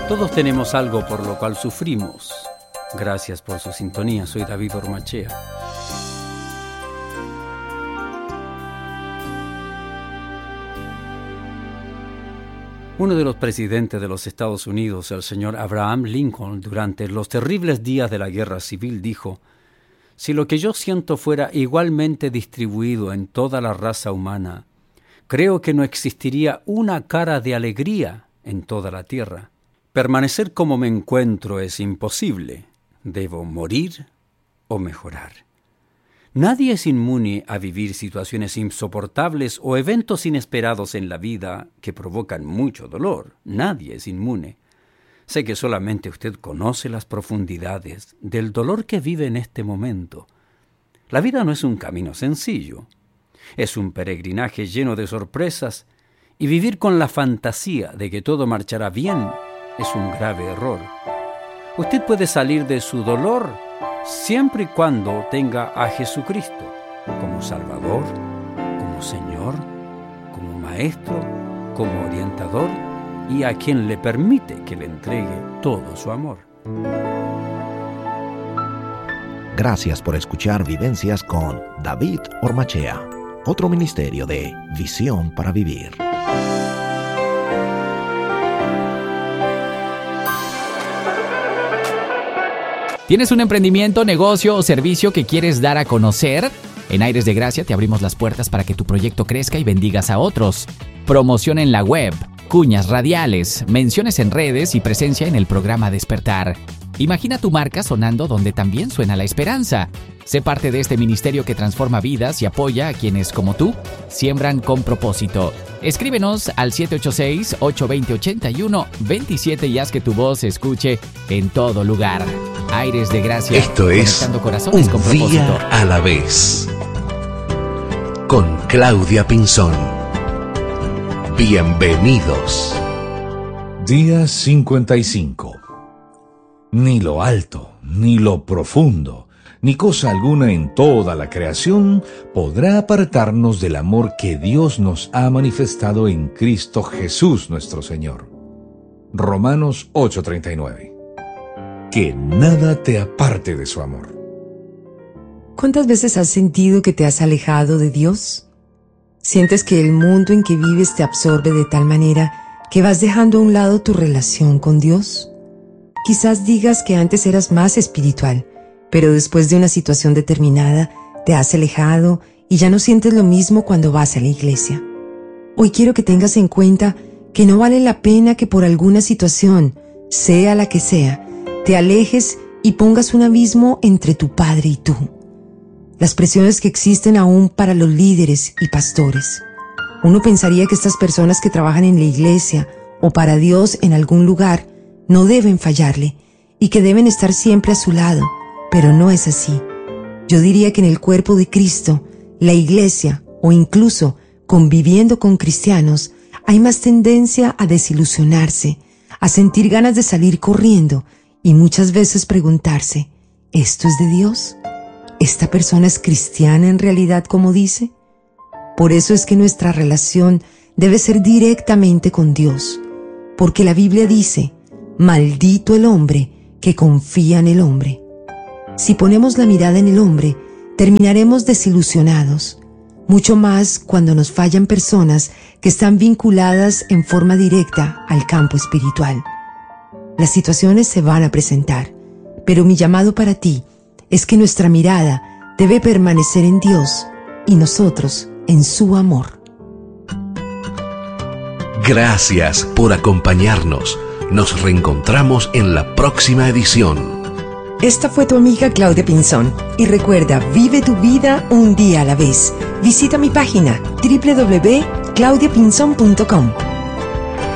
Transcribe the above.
Todos tenemos algo por lo cual sufrimos. Gracias por su sintonía. Soy David Ormachea. Uno de los presidentes de los Estados Unidos, el señor Abraham Lincoln, durante los terribles días de la Guerra Civil, dijo: «Si lo que yo siento fuera igualmente distribuido en toda la raza humana, creo que no existiría una cara de alegría en toda la tierra. Permanecer como me encuentro es imposible. Debo morir o mejorar». Nadie es inmune a vivir situaciones insoportables o eventos inesperados en la vida que provocan mucho dolor. Nadie es inmune. Sé que solamente usted conoce las profundidades del dolor que vive en este momento. La vida no es un camino sencillo. Es un peregrinaje lleno de sorpresas, y vivir con la fantasía de que todo marchará bien es un grave error. Usted puede salir de su dolor siempre y cuando tenga a Jesucristo como Salvador, como Señor, como Maestro, como orientador, y a quien le permite que le entregue todo su amor. Gracias por escuchar Vivencias con David Ormachea, otro ministerio de Visión para Vivir. ¿Tienes un emprendimiento, negocio o servicio que quieres dar a conocer? En Aires de Gracia te abrimos las puertas para que tu proyecto crezca y bendigas a otros. Promoción en la web, cuñas radiales, menciones en redes y presencia en el programa Despertar. Imagina tu marca sonando donde también suena la esperanza. Sé parte de este ministerio que transforma vidas y apoya a quienes, como tú, siembran con propósito. Escríbenos al 786-820-8127 y haz que tu voz se escuche en todo lugar. Aires de Gracia. Esto es corazones con Un propósito. Día a la Vez, con Claudia Pinzón. Bienvenidos. Día 55. Ni lo alto, ni lo profundo, ni cosa alguna en toda la creación podrá apartarnos del amor que Dios nos ha manifestado en Cristo Jesús nuestro Señor. Romanos 8:39. Que nada te aparte de su amor. ¿Cuántas veces has sentido que te has alejado de Dios? ¿Sientes que el mundo en que vives te absorbe de tal manera que vas dejando a un lado tu relación con Dios? Quizás digas que antes eras más espiritual, pero después de una situación determinada te has alejado y ya no sientes lo mismo cuando vas a la iglesia. Hoy quiero que tengas en cuenta que no vale la pena que por alguna situación, sea la que sea, te alejes y pongas un abismo entre tu Padre y tú. Las presiones que existen aún para los líderes y pastores. Uno pensaría que estas personas que trabajan en la iglesia o para Dios en algún lugar no deben fallarle y que deben estar siempre a su lado, pero no es así. Yo diría que en el cuerpo de Cristo, la iglesia o incluso conviviendo con cristianos, hay más tendencia a desilusionarse, a sentir ganas de salir corriendo y muchas veces preguntarse, ¿esto es de Dios? ¿Esta persona es cristiana en realidad como dice? Por eso es que nuestra relación debe ser directamente con Dios, porque la Biblia dice, maldito el hombre que confía en el hombre. Si ponemos la mirada en el hombre, terminaremos desilusionados, mucho más cuando nos fallan personas que están vinculadas en forma directa al campo espiritual. Las situaciones se van a presentar, pero mi llamado para ti es que nuestra mirada debe permanecer en Dios y nosotros en su amor. Gracias por acompañarnos. Nos reencontramos en la próxima edición. Esta fue tu amiga Claudia Pinzón. Y recuerda, vive tu vida un día a la vez. Visita mi página www.claudiapinzon.com.